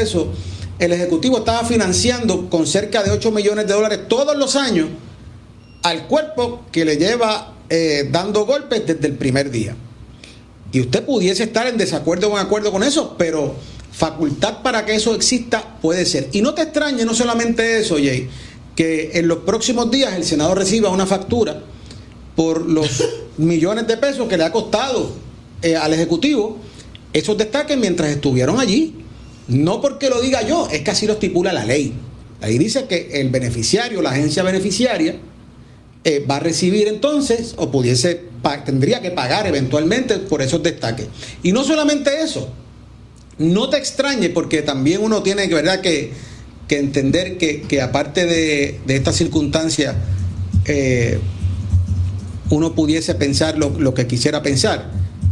pesos, el Ejecutivo estaba financiando con cerca de $8 millones todos los años al cuerpo que le lleva dando golpes desde el primer día. Y usted pudiese estar en desacuerdo o en acuerdo con eso, pero facultad para que eso exista puede ser. Y no te extrañe, no solamente eso, Jay, que en los próximos días el Senado reciba una factura por los millones de pesos que le ha costado al Ejecutivo esos destaques mientras estuvieron allí. No porque lo diga yo, es que así lo estipula la ley. Ahí dice que el beneficiario, la agencia beneficiaria, va a recibir entonces, o tendría que pagar eventualmente por esos destaques. Y no solamente eso, no te extrañe, porque también uno tiene ¿verdad? que entender que aparte de esta circunstancia, uno pudiese pensar lo que quisiera pensar.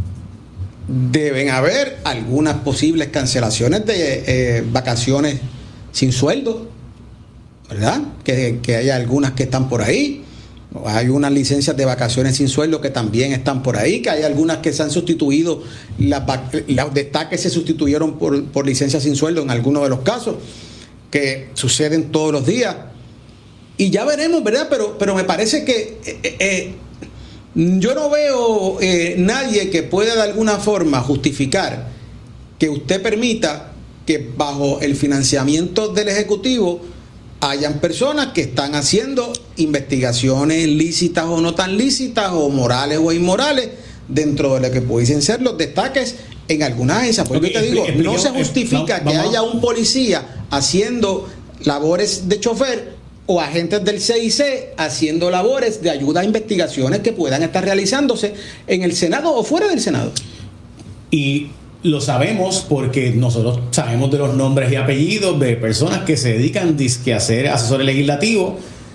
Deben haber algunas posibles cancelaciones de vacaciones sin sueldo, ¿verdad? Que hay algunas que están por ahí. Hay unas licencias de vacaciones sin sueldo que también están por ahí, que hay algunas que se han sustituido, los destaques se sustituyeron por licencias sin sueldo en algunos de los casos, que suceden todos los días. Y ya veremos, ¿verdad? Pero me parece que yo no veo nadie que pueda de alguna forma justificar que usted permita que bajo el financiamiento del Ejecutivo hayan personas que están haciendo investigaciones lícitas o no tan lícitas, o morales o inmorales, dentro de lo que pudiesen ser los destaques en algunas agencias. Porque te digo, no se justifica que haya un policía haciendo labores de chofer o agentes del CIC haciendo labores de ayuda a investigaciones que puedan estar realizándose en el Senado o fuera del Senado. Y lo sabemos porque nosotros sabemos de los nombres y apellidos de personas que se dedican a ser asesores legislativos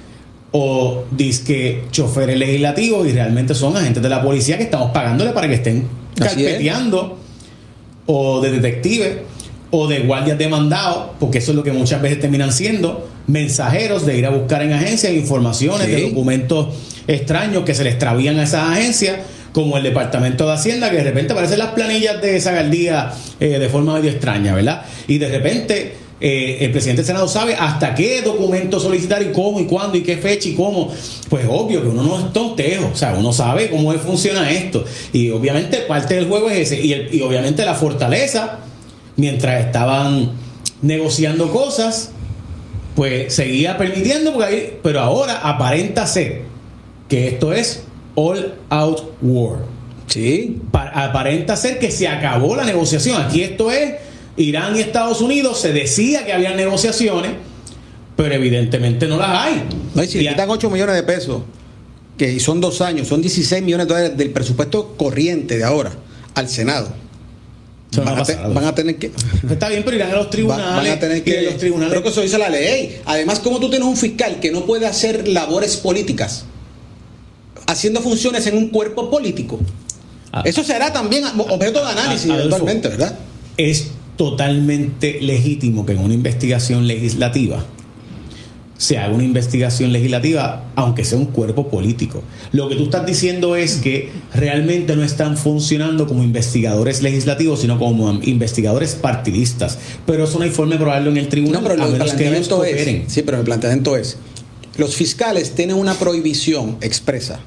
o choferes legislativos, y realmente son agentes de la policía que estamos pagándole para que estén carpeteando, o de detectives o de guardias demandados, porque eso es lo que muchas veces terminan siendo mensajeros de ir a buscar en agencias informaciones de documentos extraños que se le extravían a esas agencias, como el Departamento de Hacienda, que de repente aparecen las planillas de esa alcaldía de forma medio extraña, ¿verdad? Y de repente el presidente del Senado sabe hasta qué documento solicitar y cómo y cuándo y qué fecha y cómo. Pues obvio que uno no es tontejo, o sea, uno sabe cómo funciona esto, y obviamente parte del juego es ese, y obviamente la fortaleza, mientras estaban negociando cosas, pues seguía permitiendo, pero ahora aparenta ser que esto es all out war. Sí. Aparenta ser que se acabó la negociación. Aquí esto es Irán y Estados Unidos. Se decía que había negociaciones, pero evidentemente no las hay. No, y si le quitan 8 millones de pesos, que son 2 años, son $16 millones del presupuesto corriente de ahora al Senado. Van a tener que... Está bien, pero irán a los tribunales. Van a tener que... Los tribunales. Creo que eso dice la ley. Además, como tú tienes un fiscal que no puede hacer labores políticas haciendo funciones en un cuerpo político, eso será también objeto de análisis eventualmente, ¿verdad? Es totalmente legítimo que en una investigación legislativa se haga una investigación legislativa, aunque sea un cuerpo político. Lo que tú estás diciendo es que realmente no están funcionando como investigadores legislativos, sino como investigadores partidistas. Pero eso no hay forma de probarlo en el tribunal, no, pero a menos que ellos cooperen. Sí, pero el planteamiento es: los fiscales tienen una prohibición expresa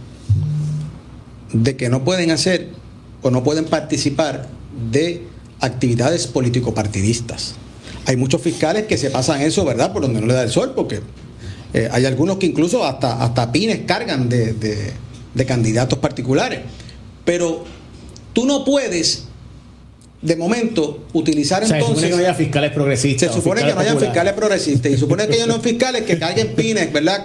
de que no pueden hacer o no pueden participar de actividades político-partidistas. Hay muchos fiscales que se pasan eso, ¿verdad?, por donde no le da el sol, porque hay algunos que incluso hasta pines cargan de candidatos particulares. Pero tú no puedes, de momento, utilizar, o sea, entonces... Se supone que no haya fiscales progresistas. Se supone que no haya fiscales progresistas. Y se supone que ellos no hay fiscales que carguen pines, ¿verdad?,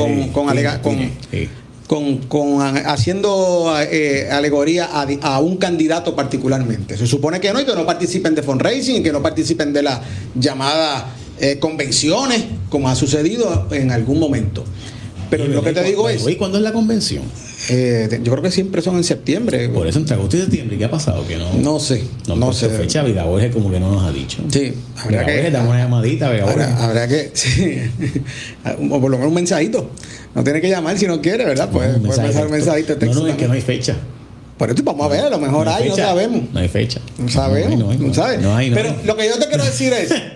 haciendo alegoría a un candidato particularmente. Se supone que no, y que no participen de fundraising, y que no participen de las llamadas convenciones, como ha sucedido en algún momento. Pero lo que te digo es... ¿Y cuándo es la convención? Yo creo que siempre son en septiembre. Por eso entre agosto y septiembre. ¿Qué ha pasado? Que no sé. No sé. Fecha Vida Borges como que no nos ha dicho. Sí. Habrá que damos una llamadita. Habrá que... Sí. O por lo menos un mensajito. No tiene que llamar si no quiere, ¿verdad? Puede pasar un mensajito de texto. No, es que no hay fecha. Por eso vamos a ver, a lo mejor no hay, no sabemos. No hay fecha. No sabemos, no sabes. No hay. Pero lo que yo te quiero decir es